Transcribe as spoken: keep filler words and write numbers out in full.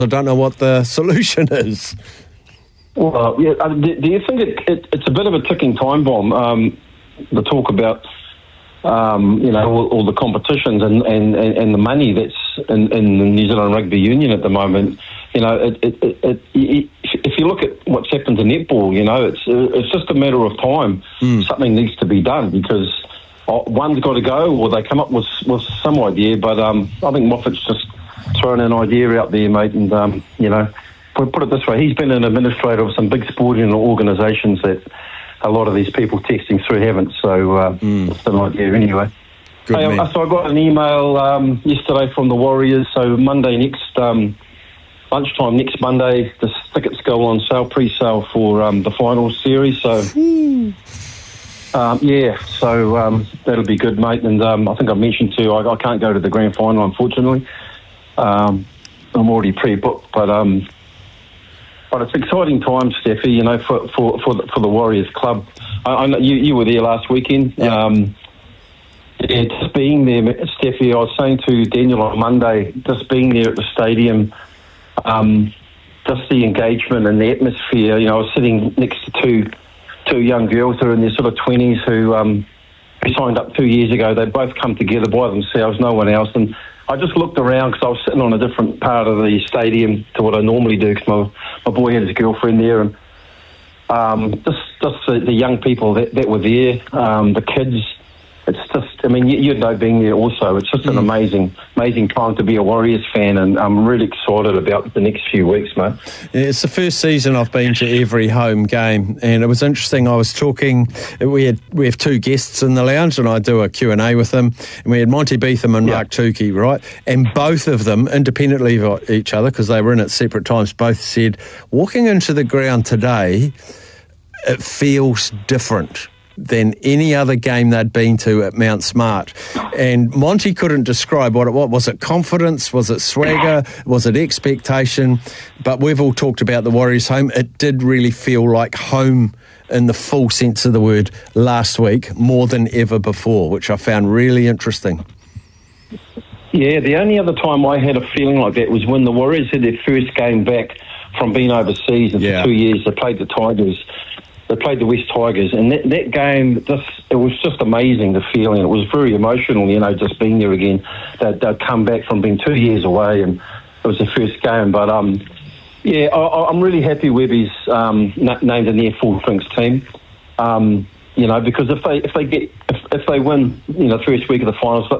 I don't know what the solution is. Well, yeah. Uh, do, do you think it, it, it's a bit of a ticking time bomb? Um, the talk about, um, you know, all, all the competitions and, and, and the money that's in, in the New Zealand Rugby Union at the moment. You know, it, it, it, it, it, if you look at what's happened to netball, you know, it's it's just a matter of time. Mm. Something needs to be done because one's got to go, or they come up with with some idea. But um, I think Moffat's just thrown an idea out there, mate, and um, you know. Put, put it this way, he's been an administrator of some big sporting organisations that a lot of these people testing through haven't, so uh, mm. it's an idea anyway. Good hey, man. So I got an email um, yesterday from the Warriors, so Monday next, um, lunchtime next Monday, the tickets go on sale, pre-sale for um, the final series, so um, yeah, so um, that'll be good, mate, and um, I think I mentioned to you, I, I can't go to the grand final, unfortunately. Um, I'm already pre-booked, but... Um, But it's exciting times, Steffi, you know, for for for the, for the Warriors club. I, I know you, you were there last weekend. Yeah. Um, yeah, just being there, Steffi, I was saying to Daniel on Monday, just being there at the stadium, um, just the engagement and the atmosphere. You know, I was sitting next to two two young girls who are in their sort of twenties who um, who signed up two years ago. They both come together by themselves, no one else, and I just looked around because I was sitting on a different part of the stadium to what I normally do because my, my boy had his girlfriend there, and um, just just the, the young people that, that were there, um, the kids. It's just, I mean, you, you'd know being there also. It's just an mm. amazing, amazing time to be a Warriors fan, and I'm really excited about the next few weeks, mate. Yeah, it's the first season I've been to every home game, and it was interesting. I was talking, we had we have two guests in the lounge, and I do a Q and A with them, and we had Monty Beetham and yeah. Mark Tukey, right? And both of them, independently of each other, because they were in at separate times, both said, walking into the ground today, it feels different than any other game they'd been to at Mount Smart. And Monty couldn't describe what it was. Was it confidence? Was it swagger? Was it expectation? But we've all talked about the Warriors home. It did really feel like home in the full sense of the word last week, more than ever before, which I found really interesting. Yeah, the only other time I had a feeling like that was when the Warriors had their first game back from being overseas, and yeah. for two years they played the Tigers. They played the West Tigers, and that, that game, just, it was just amazing, the feeling. It was very emotional, you know, just being there again. They'd, they'd come back from being two years away, and it was their first game. But, um, yeah, I, I'm really happy Webby's um, named in their full drinks team, um, you know, because if they if they get if, if they win, you know, first week of the finals,